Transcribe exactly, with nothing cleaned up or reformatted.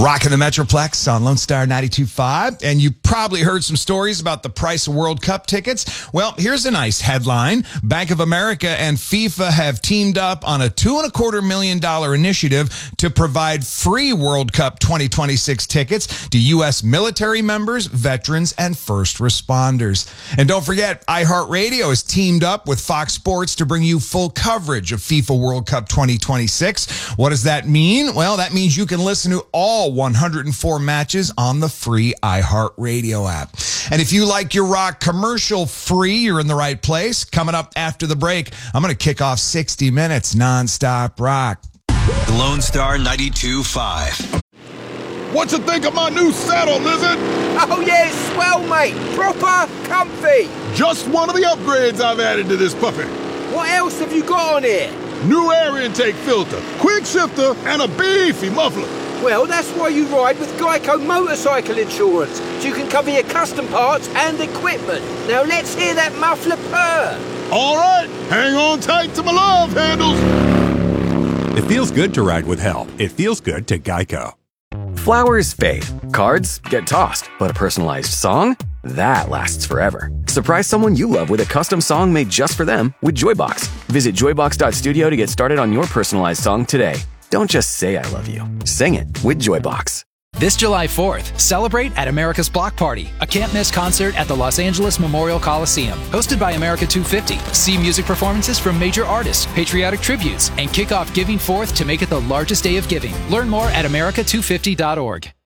Rocking the Metroplex on Lone Star ninety-two point five. And you probably heard some stories about the price of World Cup tickets. Well, here's a nice headline. Bank of America and FIFA have teamed up on a two and a quarter million dollar initiative to provide free World Cup twenty twenty-six tickets to U S military members, veterans, and first responders. And don't forget, iHeartRadio has teamed up with Fox Sports to bring you full coverage of FIFA World Cup twenty twenty-six. What does that mean? Well, that means you can listen to all one hundred four matches on the free iHeartRadio app. And if you like your rock commercial free, you're in the right place. Coming up after the break, I'm going to kick off sixty minutes nonstop rock. Lone Star ninety-two point five. What you think of my new saddle, Lizard? Oh yeah, it's swell, mate. Proper comfy. Just one of the upgrades I've added to this puppy. What else have you got on here? New air intake filter, quick shifter, and a beefy muffler. Well, that's why you ride with Geico Motorcycle Insurance, so you can cover your custom parts and equipment. Now let's hear that muffler purr. All right, hang on tight to my love handles. It feels good to ride with help. It feels good to Geico. Flowers fade, cards get tossed, but a personalized song? That lasts forever. Surprise someone you love with a custom song made just for them with Joybox. Visit joybox dot studio to get started on your personalized song today. Don't just say I love you. Sing it with Joybox. This July fourth, celebrate at America's Block Party, a can't-miss concert at the Los Angeles Memorial Coliseum. Hosted by America two fifty. See music performances from major artists, patriotic tributes, and kick off Giving Fourth to make it the largest day of giving. Learn more at america two fifty dot org.